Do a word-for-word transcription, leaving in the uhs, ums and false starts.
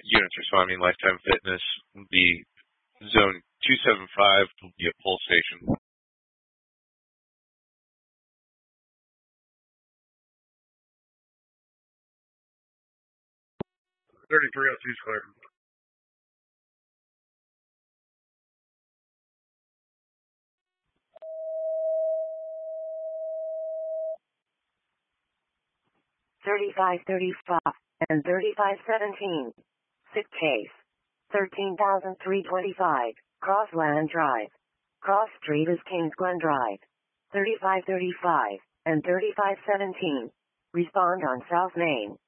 units or so. I mean, Lifetime Fitness would be zone two seven five, will be a pull station. thirty-three oh two is clear. thirty-five thirty-five and thirty-five seventeen. Sick case. thirteen thousand three hundred twenty-five, Crossland Drive. Cross Street is Kings Glen Drive. thirty-five thirty-five and thirty-five seventeen. Respond on South Main.